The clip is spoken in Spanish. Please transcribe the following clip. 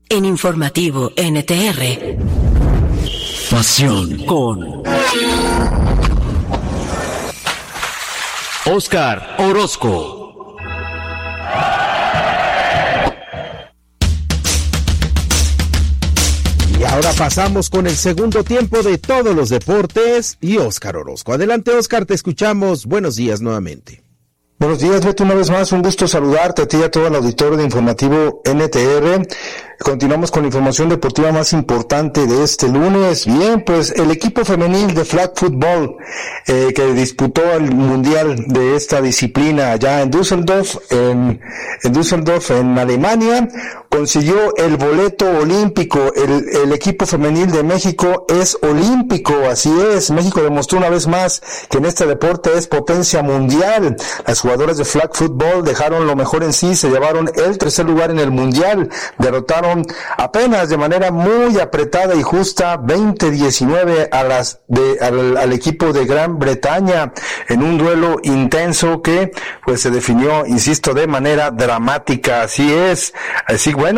En Informativo NTR. Pasión con Oscar Orozco. Y ahora pasamos con el segundo tiempo de todos los deportes y Oscar Orozco. Adelante, Oscar, te escuchamos. Buenos días nuevamente. Buenos días, Beto, una vez más, un gusto saludarte a ti y a todo el auditorio de Informativo NTR. Continuamos con la información deportiva más importante de este lunes. Bien, pues el equipo femenil de flag football que disputó el mundial de esta disciplina allá en Düsseldorf, en Alemania, consiguió el boleto olímpico. El equipo femenil de México es olímpico, así es. México demostró una vez más que en este deporte es potencia mundial. Las jugadoras de flag football dejaron lo mejor en sí, se llevaron el tercer lugar en el mundial, derrotaron apenas de manera muy apretada y justa 20-19 al equipo de Gran Bretaña en un duelo intenso que pues se definió, insisto, de manera dramática. Así es. Así, bueno,